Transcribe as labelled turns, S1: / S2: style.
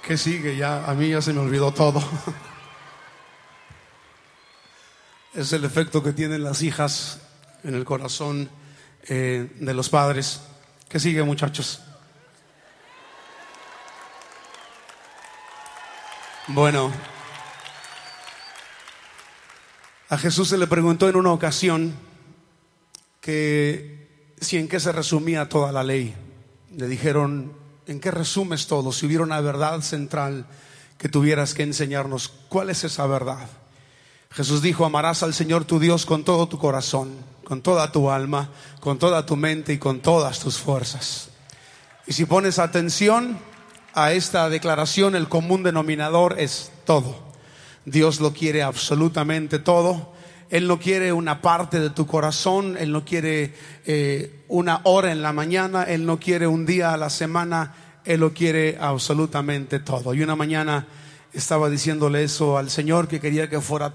S1: ¿Qué sigue? Ya, a mí ya se me olvidó todo. Es el efecto que tienen las hijas en el corazón de los padres. ¿Qué sigue, muchachos? Bueno, a Jesús se le preguntó en una ocasión que si en qué se resumía toda la ley. Le dijeron: ¿en qué resumes todo? Si hubiera una verdad central que tuvieras que enseñarnos, ¿cuál es esa verdad? Jesús dijo: amarás al Señor tu Dios con todo tu corazón, con toda tu alma, con toda tu mente y con todas tus fuerzas. Y si pones atención a esta declaración, el común denominador es todo. Dios lo quiere absolutamente todo. Él no quiere una parte de tu corazón. Él no quiere una hora en la mañana. Él no quiere un día a la semana. Él lo quiere absolutamente todo. Y una mañana estaba diciéndole eso al Señor, que quería que fuera